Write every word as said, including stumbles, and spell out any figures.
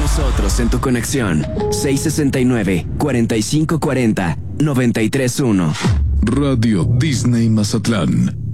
nosotros en tu conexión. seis sesenta y nueve, cuarenta y cinco cuarenta, noventa y tres uno. Radio Disney Mazatlán.